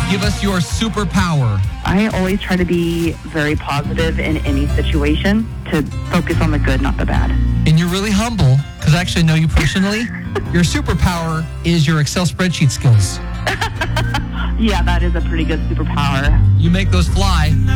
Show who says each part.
Speaker 1: Give us your superpower.
Speaker 2: I always try to be very positive in any situation, to focus on the good, not the bad.
Speaker 1: And you're really humble, because I actually know you personally. Your superpower is your Excel spreadsheet skills.
Speaker 2: Yeah, that is a pretty good superpower.
Speaker 1: You make those fly.